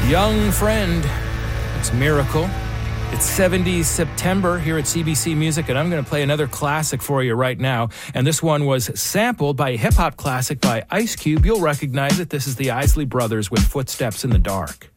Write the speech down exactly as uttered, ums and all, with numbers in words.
Young Friend. It's Miracle. It's seventies September here at C B C Music, and I'm going to play another classic for you right now. And this one was sampled by a hip-hop classic by Ice Cube. You'll recognize it. This is the Isley Brothers with Footsteps in the Dark.